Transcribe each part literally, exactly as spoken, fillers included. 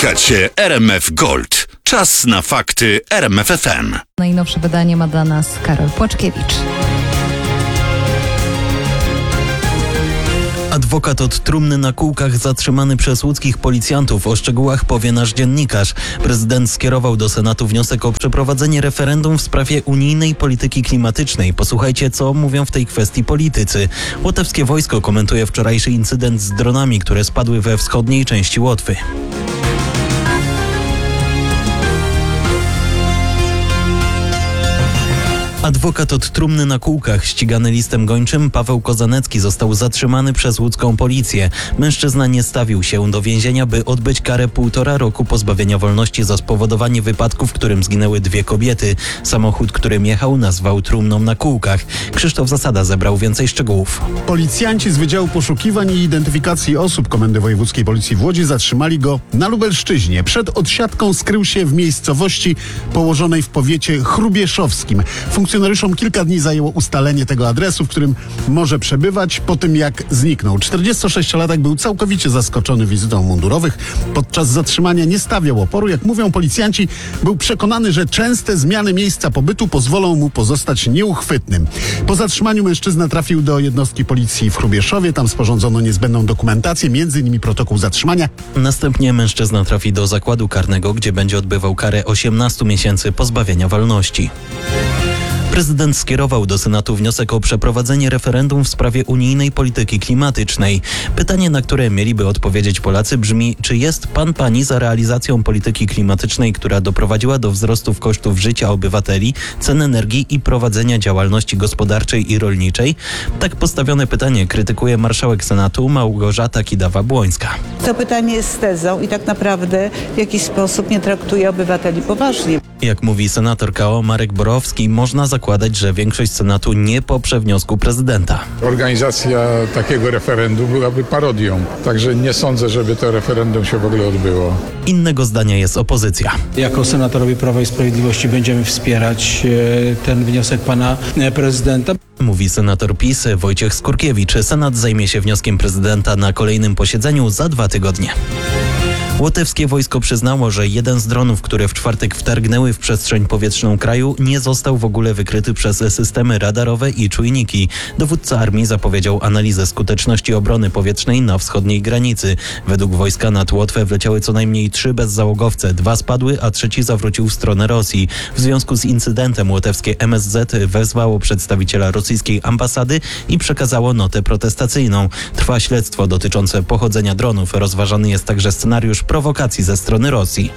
Słuchacie R M F Gold. Czas na fakty R M F F M. Najnowsze wydanie ma dla nas Karol Płaczkiewicz. Adwokat od trumny na kółkach zatrzymany przez łódzkich policjantów. O szczegółach powie nasz dziennikarz. Prezydent skierował do Senatu wniosek o przeprowadzenie referendum w sprawie unijnej polityki klimatycznej. Posłuchajcie, co mówią w tej kwestii politycy. Łotewskie wojsko komentuje wczorajszy incydent z dronami, które spadły we wschodniej części Łotwy. Adwokat od trumny na kółkach, ścigany listem gończym, Paweł Kozanecki, został zatrzymany przez łódzką policję. Mężczyzna nie stawił się do więzienia, by odbyć karę półtora roku pozbawienia wolności za spowodowanie wypadku, w którym zginęły dwie kobiety. Samochód, którym jechał, nazwał trumną na kółkach. Krzysztof Zasada zebrał więcej szczegółów. Policjanci z Wydziału Poszukiwań i Identyfikacji Osób Komendy Wojewódzkiej Policji w Łodzi zatrzymali go na Lubelszczyźnie. Przed odsiadką skrył się w miejscowości położonej w powiecie chrubieszowskim. Funkcjonariuszom kilka dni zajęło ustalenie tego adresu, w którym może przebywać po tym, jak zniknął. czterdziestosześciolatek był całkowicie zaskoczony wizytą mundurowych. Podczas zatrzymania nie stawiał oporu. Jak mówią policjanci, był przekonany, że częste zmiany miejsca pobytu pozwolą mu pozostać nieuchwytnym. Po zatrzymaniu mężczyzna trafił do jednostki policji w Chrubieszowie. Tam sporządzono niezbędną dokumentację, między innymi protokół zatrzymania. Następnie mężczyzna trafi do zakładu karnego, gdzie będzie odbywał karę osiemnastu miesięcy pozbawienia wolności. Prezydent skierował do Senatu wniosek o przeprowadzenie referendum w sprawie unijnej polityki klimatycznej. Pytanie, na które mieliby odpowiedzieć Polacy, brzmi: czy jest pan pani za realizacją polityki klimatycznej, która doprowadziła do wzrostów kosztów życia obywateli, cen energii i prowadzenia działalności gospodarczej i rolniczej? Tak postawione pytanie krytykuje marszałek Senatu Małgorzata Kidawa-Błońska. To pytanie jest tezą i tak naprawdę w jakiś sposób nie traktuje obywateli poważnie. Jak mówi senator K O Marek Borowski, można zakładać, że większość Senatu nie poprze wniosku prezydenta. Organizacja takiego referendum byłaby parodią, także nie sądzę, żeby to referendum się w ogóle odbyło. Innego zdania jest opozycja. Jako senatorowie Prawa i Sprawiedliwości będziemy wspierać ten wniosek pana prezydenta. Mówi senator PiS Wojciech Skurkiewicz. Senat zajmie się wnioskiem prezydenta na kolejnym posiedzeniu za dwa tygodnie. Łotewskie wojsko przyznało, że jeden z dronów, które w czwartek wtargnęły w przestrzeń powietrzną kraju, nie został w ogóle wykryty przez systemy radarowe i czujniki. Dowódca armii zapowiedział analizę skuteczności obrony powietrznej na wschodniej granicy. Według wojska nad Łotwę wleciały co najmniej trzy bezzałogowce, dwa spadły, a trzeci zawrócił w stronę Rosji. W związku z incydentem łotewskie M S Z wezwało przedstawiciela rosyjskiej ambasady i przekazało notę protestacyjną. Trwa śledztwo dotyczące pochodzenia dronów. Rozważany jest także scenariusz prowokacji ze strony Rosji.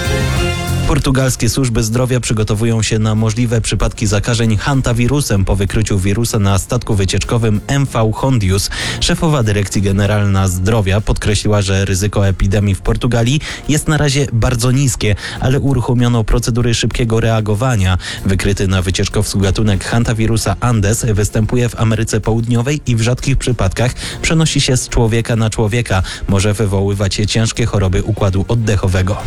Portugalskie służby zdrowia przygotowują się na możliwe przypadki zakażeń hantawirusem po wykryciu wirusa na statku wycieczkowym M V Hondius. Szefowa Dyrekcji Generalna Zdrowia podkreśliła, że ryzyko epidemii w Portugalii jest na razie bardzo niskie, ale uruchomiono procedury szybkiego reagowania. Wykryty na wycieczkowcu gatunek hantawirusa Andes występuje w Ameryce Południowej i w rzadkich przypadkach przenosi się z człowieka na człowieka. Może wywoływać ciężkie choroby układu oddechowego.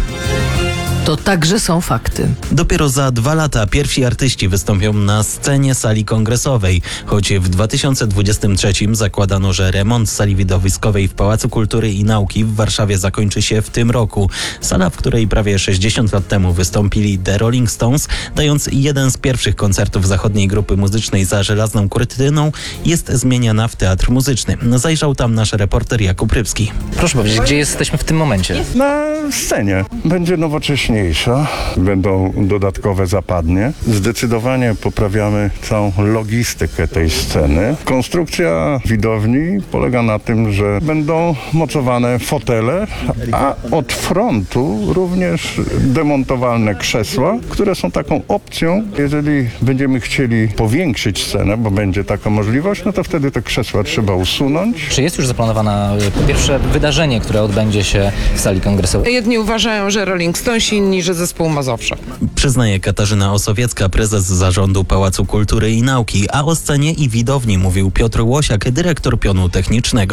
To także są fakty. Dopiero za dwa lata pierwsi artyści wystąpią na scenie sali kongresowej. Choć w dwa tysiące dwudziestym trzecim zakładano, że remont sali widowiskowej w Pałacu Kultury i Nauki w Warszawie zakończy się w tym roku. Sala, w której prawie sześćdziesiąt lat temu wystąpili The Rolling Stones, dając jeden z pierwszych koncertów zachodniej grupy muzycznej za żelazną kurtyną, jest zmieniana w teatr muzyczny. Zajrzał tam nasz reporter Jakub Rybski. Proszę powiedzieć, gdzie jesteśmy w tym momencie? Na scenie. Będzie nowocześniejsza, będą dodatkowe zapadnie. Zdecydowanie poprawiamy całą logistykę tej sceny. Konstrukcja widowni polega na tym, że będą mocowane fotele, a od frontu również demontowalne krzesła, które są taką opcją. Jeżeli będziemy chcieli powiększyć scenę, bo będzie taka możliwość, no to wtedy te krzesła trzeba usunąć. Czy jest już zaplanowane pierwsze wydarzenie, które odbędzie się w sali kongresowej? Jedni uważają, że Rolling Stonesi, inni, że zespół Mazowsze. Przyznaje Katarzyna Osowiecka, prezes zarządu Pałacu Kultury i Nauki, a o scenie i widowni mówił Piotr Łosiak, dyrektor pionu technicznego.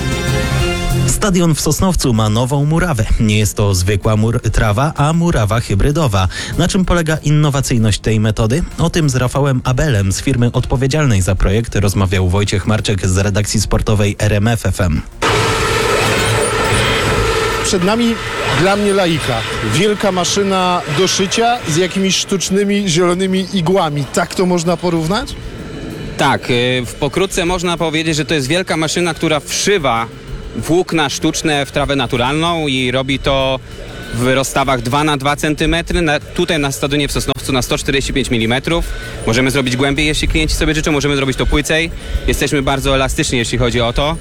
Stadion w Sosnowcu ma nową murawę. Nie jest to zwykła mur trawa, a murawa hybrydowa. Na czym polega innowacyjność tej metody? O tym z Rafałem Abelem z firmy odpowiedzialnej za projekt rozmawiał Wojciech Marczek z redakcji sportowej R M F F M. przed nami, dla mnie laika, wielka maszyna do szycia z jakimiś sztucznymi, zielonymi igłami. Tak to można porównać? Tak, w pokrótce można powiedzieć, że to jest wielka maszyna, która wszywa włókna sztuczne w trawę naturalną i robi to w rozstawach dwa na dwa centymetry. Na, tutaj na stadionie w Sosnowcu na sto czterdzieści pięć milimetrów. Możemy zrobić głębiej, jeśli klienci sobie życzą, możemy zrobić to płycej. Jesteśmy bardzo elastyczni, jeśli chodzi o to.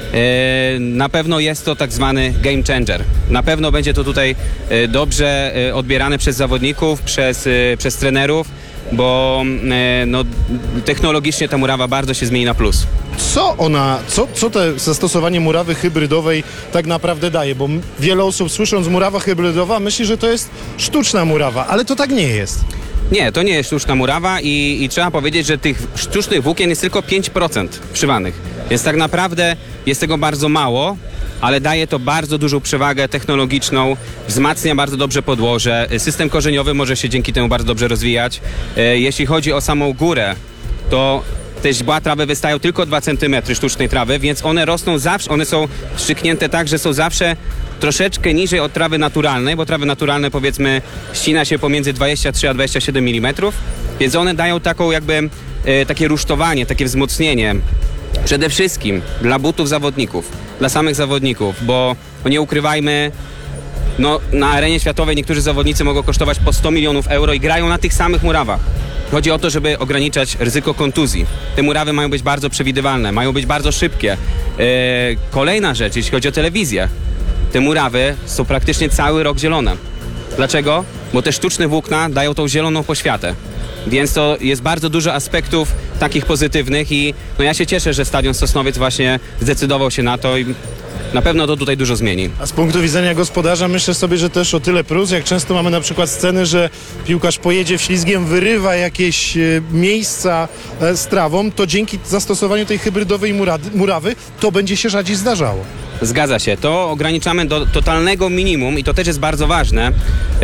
Yy, na pewno jest to tak zwany game changer. Na pewno będzie to tutaj yy, dobrze yy, odbierane przez zawodników, przez, yy, przez trenerów, bo yy, no, technologicznie ta murawa bardzo się zmieni na plus. Co ona, co, co to zastosowanie murawy hybrydowej tak naprawdę daje? Bo wiele osób, słysząc murawa hybrydowa, myśli, że to jest sztuczna murawa, ale to tak nie jest. Nie, to nie jest sztuczna murawa i, i trzeba powiedzieć, że tych sztucznych włókien jest tylko pięć procent wszywanych. Więc tak naprawdę jest tego bardzo mało, ale daje to bardzo dużą przewagę technologiczną, wzmacnia bardzo dobrze podłoże, system korzeniowy może się dzięki temu bardzo dobrze rozwijać. Jeśli chodzi o samą górę, to te źdźbła trawy wystają tylko dwa centymetry sztucznej trawy, więc one rosną zawsze, one są strzyknięte tak, że są zawsze troszeczkę niżej od trawy naturalnej, bo trawy naturalne, powiedzmy, ścina się pomiędzy dwadzieścia trzy a dwadzieścia siedem milimetrów, więc one dają taką jakby e, takie rusztowanie, takie wzmocnienie. Przede wszystkim dla butów zawodników, dla samych zawodników, bo no nie ukrywajmy, no, na arenie światowej niektórzy zawodnicy mogą kosztować po sto milionów euro i grają na tych samych murawach. Chodzi o to, żeby ograniczać ryzyko kontuzji. Te murawy mają być bardzo przewidywalne, mają być bardzo szybkie. Yy, kolejna rzecz, jeśli chodzi o telewizję. Te murawy są praktycznie cały rok zielone. Dlaczego? Bo te sztuczne włókna dają tą zieloną poświatę. Więc to jest bardzo dużo aspektów takich pozytywnych i no ja się cieszę, że Stadion Sosnowiec właśnie zdecydował się na to i na pewno to tutaj dużo zmieni. A z punktu widzenia gospodarza myślę sobie, że też o tyle plus, jak często mamy na przykład sceny, że piłkarz pojedzie wślizgiem, wyrywa jakieś e, miejsca e, z trawą, to dzięki zastosowaniu tej hybrydowej murady, murawy to będzie się rzadziej zdarzało. Zgadza się. To ograniczamy do totalnego minimum i to też jest bardzo ważne yy,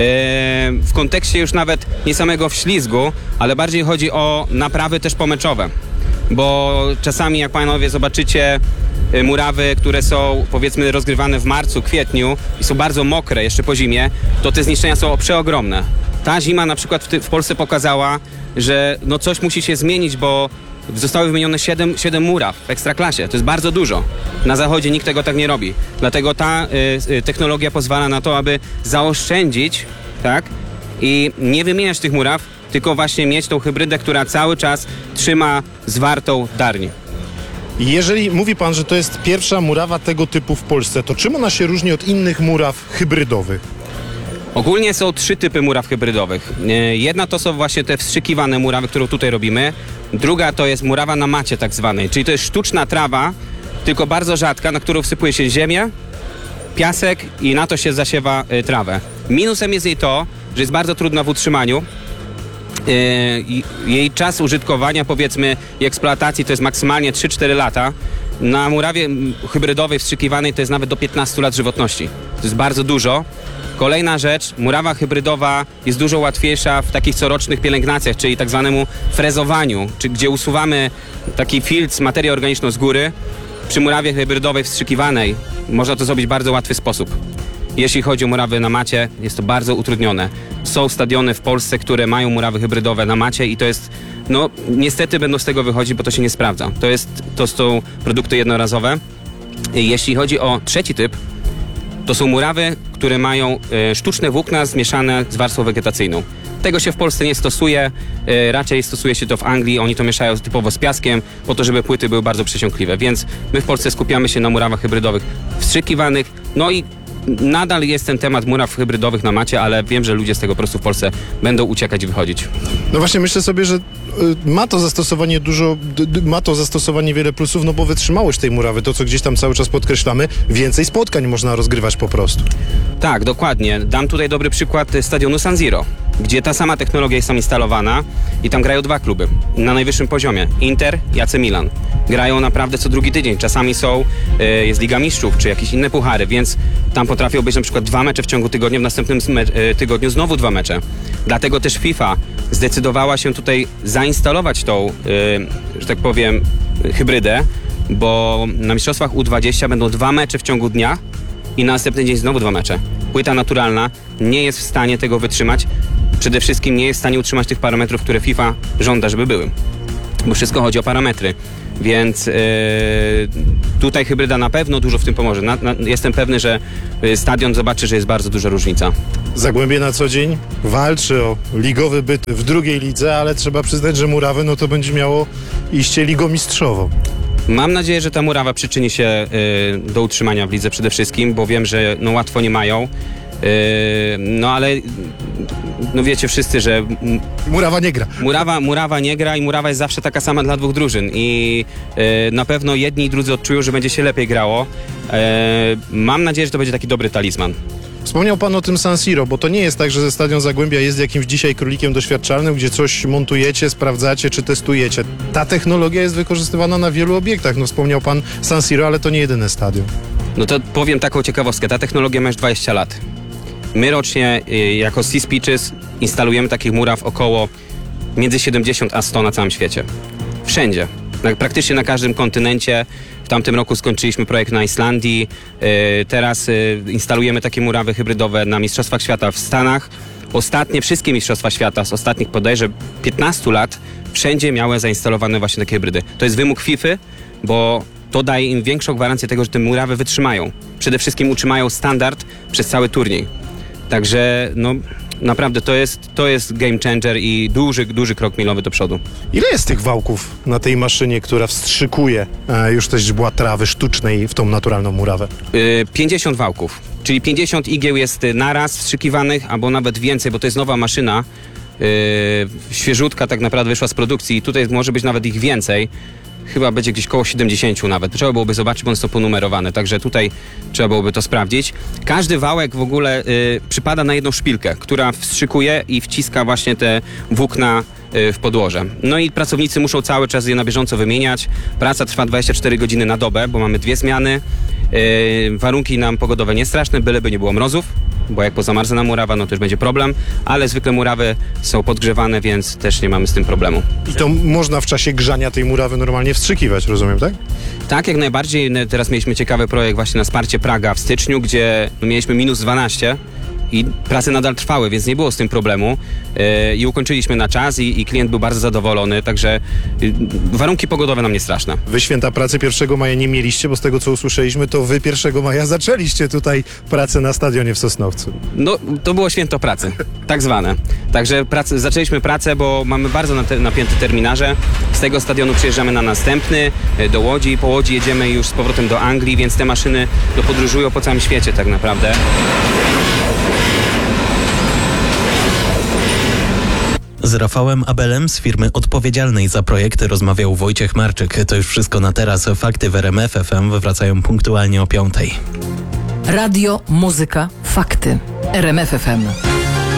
w kontekście już nawet nie samego wślizgu, ale bardziej chodzi o naprawy też pomeczowe. Bo czasami, jak panowie zobaczycie yy, murawy, które są powiedzmy rozgrywane w marcu, kwietniu i są bardzo mokre jeszcze po zimie, to te zniszczenia są przeogromne. Ta zima na przykład w, ty- w Polsce pokazała, że no coś musi się zmienić, bo zostały wymienione siedem muraw w Ekstraklasie. To jest bardzo dużo. Na zachodzie nikt tego tak nie robi. Dlatego ta y, y, technologia pozwala na to, aby zaoszczędzić, tak? I nie wymieniać tych muraw, tylko właśnie mieć tą hybrydę, która cały czas trzyma zwartą darń. Jeżeli mówi pan, że to jest pierwsza murawa tego typu w Polsce, to czym ona się różni od innych muraw hybrydowych? Ogólnie są trzy typy muraw hybrydowych. Jedna to są właśnie te wstrzykiwane murawy, którą tutaj robimy. Druga to jest murawa na macie tak zwanej, czyli to jest sztuczna trawa, tylko bardzo rzadka, na którą wsypuje się ziemię, piasek i na to się zasiewa y, trawę. Minusem jest jej to, że jest bardzo trudna w utrzymaniu. Y, jej czas użytkowania, powiedzmy, i eksploatacji to jest maksymalnie trzy cztery lata. Na murawie hybrydowej wstrzykiwanej to jest nawet do piętnastu lat żywotności. To jest bardzo dużo. Kolejna rzecz, murawa hybrydowa jest dużo łatwiejsza w takich corocznych pielęgnacjach, czyli tak zwanemu frezowaniu, czy gdzie usuwamy taki filtr, materię organiczną z góry. Przy murawie hybrydowej wstrzykiwanej można to zrobić w bardzo łatwy sposób. Jeśli chodzi o murawy na macie, jest to bardzo utrudnione. Są stadiony w Polsce, które mają murawy hybrydowe na macie i to jest, no niestety będą z tego wychodzić, bo to się nie sprawdza. To, jest, to są produkty jednorazowe. Jeśli chodzi o trzeci typ, to są murawy, które mają e, sztuczne włókna zmieszane z warstwą wegetacyjną. Tego się w Polsce nie stosuje, e, raczej stosuje się to w Anglii, oni to mieszają typowo z piaskiem, po to, żeby płyty były bardzo przesiąkliwe, więc my w Polsce skupiamy się na murawach hybrydowych wstrzykiwanych, no i nadal jest ten temat muraw hybrydowych na macie, ale wiem, że ludzie z tego po prostu w Polsce będą uciekać i wychodzić. No właśnie myślę sobie, że y, ma to zastosowanie dużo, d, d, ma to zastosowanie wiele plusów, no bo wytrzymałość tej murawy, to co gdzieś tam cały czas podkreślamy, więcej spotkań można rozgrywać po prostu. Tak, dokładnie. Dam tutaj dobry przykład stadionu San Siro, gdzie ta sama technologia jest tam instalowana i tam grają dwa kluby na najwyższym poziomie. Inter i A C Milan. Grają naprawdę co drugi tydzień. Czasami są, y, jest Liga Mistrzów czy jakieś inne puchary, więc tam potrafią być na przykład dwa mecze w ciągu tygodnia, w następnym me- tygodniu znowu dwa mecze. Dlatego też FIFA zdecydowała się tutaj zainstalować tą, y, że tak powiem, hybrydę, bo na mistrzostwach U dwadzieścia będą dwa mecze w ciągu dnia i na następny dzień znowu dwa mecze. Płyta naturalna nie jest w stanie tego wytrzymać. Przede wszystkim nie jest w stanie utrzymać tych parametrów, które FIFA żąda, żeby były. Bo wszystko chodzi o parametry. Więc yy, tutaj hybryda na pewno dużo w tym pomoże. Na, na, jestem pewny, że stadion zobaczy, że jest bardzo duża różnica. Zagłębie na co dzień walczy o ligowy byt w drugiej lidze, ale trzeba przyznać, że Murawę no to będzie miało iście ligomistrzową. Mam nadzieję, że ta murawa przyczyni się y, do utrzymania w lidze przede wszystkim, bo wiem, że no, łatwo nie mają. Yy, no ale no wiecie wszyscy, że Murawa nie gra. Murawa, Murawa nie gra i Murawa jest zawsze taka sama dla dwóch drużyn i yy, na pewno jedni i drudzy odczują, że będzie się lepiej grało. Yy, mam nadzieję, że to będzie taki dobry talizman. Wspomniał pan o tym San Siro, bo to nie jest tak, że ze Stadion Zagłębia jest jakimś dzisiaj królikiem doświadczalnym, gdzie coś montujecie, sprawdzacie czy testujecie. Ta technologia jest wykorzystywana na wielu obiektach. No wspomniał pan San Siro, ale to nie jedyne stadion. No to powiem taką ciekawostkę. Ta technologia ma już dwadzieścia lat. My rocznie y, jako Sys Pitches instalujemy takich muraw około między siedemdziesiąt a sto na całym świecie. Wszędzie. Praktycznie na każdym kontynencie. W tamtym roku skończyliśmy projekt na Islandii. Y, teraz y, instalujemy takie murawy hybrydowe na Mistrzostwach Świata w Stanach. Ostatnie, wszystkie Mistrzostwa Świata z ostatnich bodajże piętnastu lat wszędzie miały zainstalowane właśnie takie hybrydy. To jest wymóg FIFA, bo to daje im większą gwarancję tego, że te murawy wytrzymają. Przede wszystkim utrzymają standard przez cały turniej. Także no naprawdę to jest, to jest game changer i duży, duży krok milowy do przodu. Ile jest tych wałków na tej maszynie, która wstrzykuje e, już te źdźbła trawy sztucznej w tą naturalną murawę? Yy, pięćdziesiąt wałków, czyli pięćdziesiąt igieł jest naraz wstrzykiwanych, albo nawet więcej, bo to jest nowa maszyna. Yy, świeżutka tak naprawdę wyszła z produkcji i tutaj może być nawet ich więcej. Chyba będzie gdzieś koło siedemdziesiąt nawet. Trzeba byłoby zobaczyć, bo one są ponumerowane, także tutaj trzeba byłoby to sprawdzić. Każdy wałek w ogóle y, przypada na jedną szpilkę, która wstrzykuje i wciska właśnie te włókna y, w podłoże. No i pracownicy muszą cały czas je na bieżąco wymieniać. Praca trwa dwadzieścia cztery godziny na dobę, bo mamy dwie zmiany. Y, warunki nam pogodowe nie straszne, byleby nie było mrozów, bo jak pozamarzana murawa, no to już będzie problem, ale zwykle murawy są podgrzewane, więc też nie mamy z tym problemu. I to można w czasie grzania tej murawy normalnie wstrzykiwać, rozumiem, tak? Tak, jak najbardziej. Teraz mieliśmy ciekawy projekt właśnie na Sparcie Praga w styczniu, gdzie no, mieliśmy minus dwanaście i prace nadal trwały, więc nie było z tym problemu yy, i ukończyliśmy na czas i, i klient był bardzo zadowolony, także yy, warunki pogodowe nam nie straszne. Wy święta pracy pierwszego maja nie mieliście, bo z tego co usłyszeliśmy, to wy pierwszego maja zaczęliście tutaj pracę na stadionie w Sosnowcu. No, to było święto pracy, tak zwane. Także pracy, zaczęliśmy pracę, bo mamy bardzo napięte terminarze. Z tego stadionu przyjeżdżamy na następny, do Łodzi, po Łodzi jedziemy już z powrotem do Anglii, więc te maszyny no, podróżują po całym świecie tak naprawdę. Z Rafałem Abelem z firmy odpowiedzialnej za projekt rozmawiał Wojciech Marczyk. To już wszystko na teraz. Fakty w R M F F M wracają punktualnie o piątej. Radio, muzyka, fakty. R M F F M.